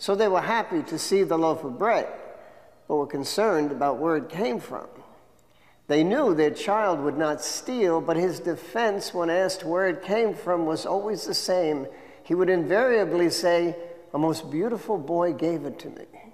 So they were happy to see the loaf of bread, but were concerned about where it came from. They knew their child would not steal, but his defense when asked where it came from was always the same. He would invariably say, "A most beautiful boy gave it to me."